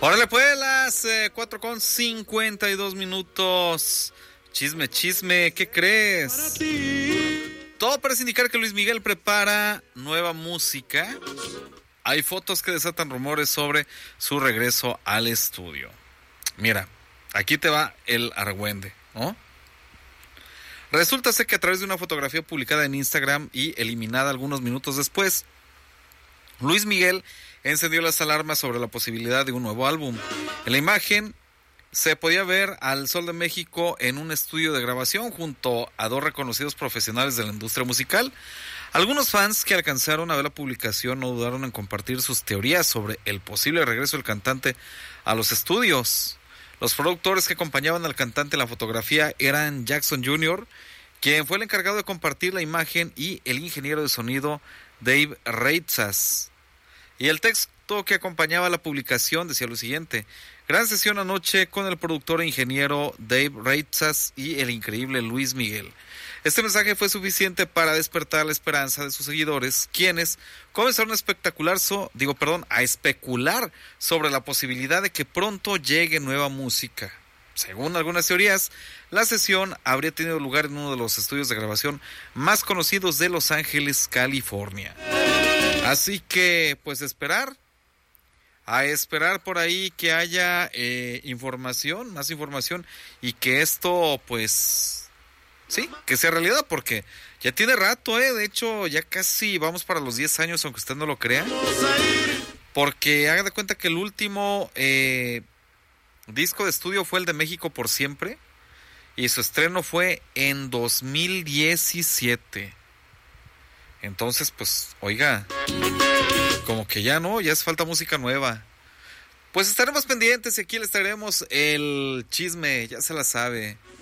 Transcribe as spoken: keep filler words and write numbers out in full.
Órale pues, las eh, cuatro con cincuenta y dos minutos. Chisme, chisme, ¿qué crees? Todo parece indicar que Luis Miguel prepara nueva música. Hay fotos que desatan rumores sobre su regreso al estudio. Mira, aquí te va el argüende, ¿no? Resulta ser que a través de una fotografía publicada en Instagram y eliminada algunos minutos después, Luis Miguel encendió las alarmas sobre la posibilidad de un nuevo álbum. En la imagen se podía ver al Sol de México en un estudio de grabación junto a dos reconocidos profesionales de la industria musical. Algunos fans que alcanzaron a ver la publicación no dudaron en compartir sus teorías sobre el posible regreso del cantante a los estudios. Los productores que acompañaban al cantante en la fotografía eran Jackson junior, quien fue el encargado de compartir la imagen, y el ingeniero de sonido Dave Reitzas. Y el texto que acompañaba la publicación decía lo siguiente: gran sesión anoche con el productor e ingeniero Dave Reitzas y el increíble Luis Miguel. Este mensaje fue suficiente para despertar la esperanza de sus seguidores, quienes comenzaron a especular, so, digo, perdón, a especular sobre la posibilidad de que pronto llegue nueva música. Según algunas teorías, la sesión habría tenido lugar en uno de los estudios de grabación más conocidos de Los Ángeles, California. Así que, pues, esperar, a esperar por ahí que haya eh, información, más información, y que esto, pues, sí, que sea realidad, porque ya tiene rato, eh, de hecho, ya casi vamos para los diez años, aunque usted no lo crea, porque haga de cuenta que el último eh, disco de estudio fue el de México por Siempre, y su estreno fue en dos mil diecisiete. Entonces, pues, oiga, como que ya no, ya hace falta música nueva. Pues estaremos pendientes y aquí les traeremos el chisme, ya se la sabe.